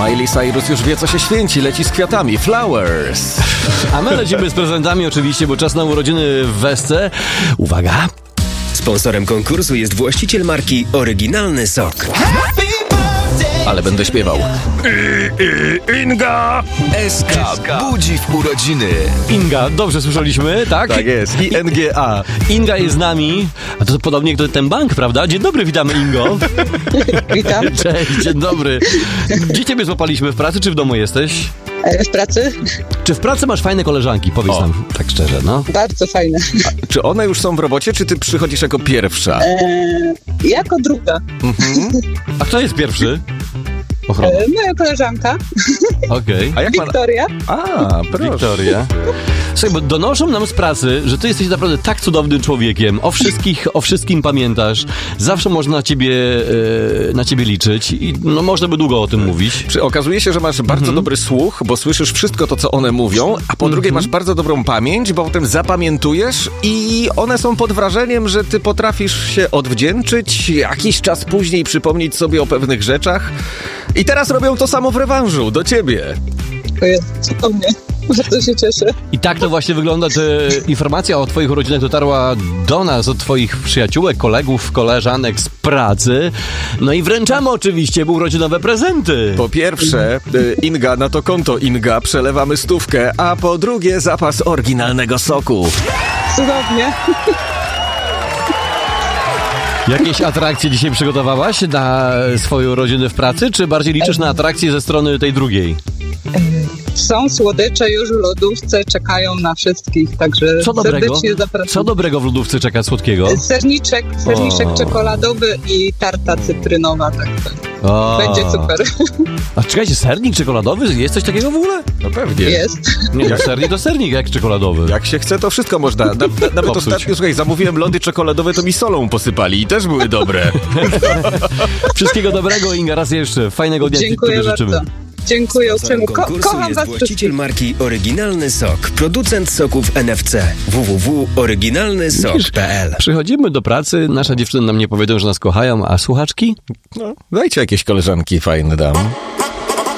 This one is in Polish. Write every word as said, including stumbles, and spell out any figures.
Miley Cyrus już wie, co się święci, leci z kwiatami. Flowers. A my lecimy z prezentami oczywiście, bo czas na urodziny w Wesce. Uwaga! Sponsorem konkursu jest właściciel marki Oryginalny Sok. Ale będę śpiewał. I, i, Inga! S K budzi w urodziny. Inga, dobrze słyszeliśmy, tak? Tak jest, I N G A. Inga jest z nami, a to podobnie jak ten bank, prawda? Dzień dobry, witamy Ingo. Witam. Cześć, dzień dobry. Gdzie ciebie złapaliśmy, w pracy czy w domu jesteś? W pracy? Czy w pracy masz fajne koleżanki? Powiedz O. nam tak szczerze, no. Bardzo fajne. A, czy one już są w robocie, czy ty przychodzisz jako pierwsza? Eee, jako druga. A kto jest pierwszy? Ochrona. Eee, moja koleżanka, Okej. A jak pan... Wiktoria. A, proszę. Wiktoria. Słuchaj, bo donoszą nam z pracy, że ty jesteś naprawdę tak cudownym człowiekiem. O wszystkich, o wszystkim pamiętasz. Zawsze można na ciebie, e, na ciebie liczyć i no, można by długo o tym mówić. Czy okazuje się, że masz bardzo Mhm. dobry słuch, bo słyszysz wszystko to, co one mówią, a po drugie masz bardzo dobrą pamięć, bo potem zapamiętujesz i one są pod wrażeniem, że ty potrafisz się odwdzięczyć, jakiś czas później przypomnieć sobie o pewnych rzeczach i teraz robią to samo w rewanżu, do ciebie. To jest cudownie. Bardzo się cieszę. I tak to właśnie wygląda. Te informacja o twoich urodzinach dotarła do nas, od twoich przyjaciółek, kolegów, koleżanek z pracy. No i wręczamy oczywiście urodzinowe prezenty. Po pierwsze, y, Inga, na to konto Inga przelewamy stówkę, a po drugie zapas oryginalnego soku. Cudownie. Jakieś atrakcje dzisiaj przygotowałaś na swoje urodziny w pracy, czy bardziej liczysz na atrakcje ze strony tej drugiej? Są słodycze już w lodówce, czekają na wszystkich, także Co dobrego? serdecznie zapraszam. Co dobrego w lodówce czeka słodkiego? Serniczek, serniczek O. czekoladowy i tarta cytrynowa, tak, tak. O. Będzie super. A czekajcie, sernik czekoladowy? Jest coś takiego w ogóle? No pewnie. Jest. Nie, no, sernik to sernik, jak czekoladowy. Jak się chce, to wszystko można. Na, na, nawet Popsuć. ostatnio, słuchaj, zamówiłem lody czekoladowe, to mi solą posypali i też były dobre. Wszystkiego dobrego, Inga, raz jeszcze. Fajnego dnia Dziękuję Ci życzymy. bardzo. Dziękuję Sponsorem uprzejmie. Ko- konkursu kocham jest was właściciel wszystkich. marki Oryginalny Sok. Producent soków N F C. w w w kropka oryginalny sok kropka p l. Przychodzimy do pracy, nasza dziewczyny nam nie powiedzą, że nas kochają, a słuchaczki? No, dajcie jakieś koleżanki fajne dam.